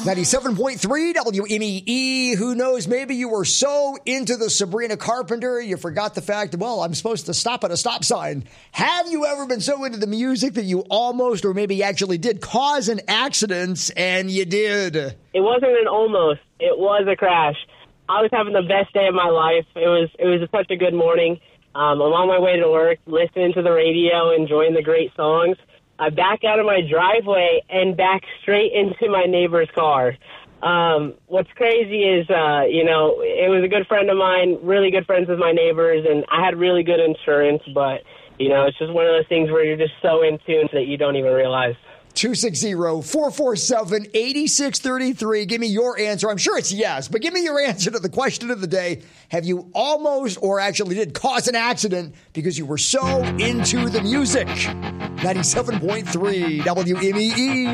97.3 WMEE. Who knows? Maybe you were so into the Sabrina Carpenter, you forgot the fact that, well, I'm supposed to stop at a stop sign. Have you ever been so into the music that you almost, or maybe actually did, cause an accident, and you did? It wasn't an almost. It was a crash. I was having the best day of my life. It was such a good morning. I'm on my way to work, listening to the radio, enjoying the great songs. I back out of my driveway and back straight into my neighbor's car. What's crazy is, it was a good friend of mine, really good friends with my neighbors, and I had really good insurance, but, it's just one of those things where you're just so in tune that you don't even realize. 260-447-8633. Give me your answer. I'm sure it's yes, but give me your answer to the question of the day. Have you almost or actually did cause an accident because you were so into the music? 97.3 WMEE.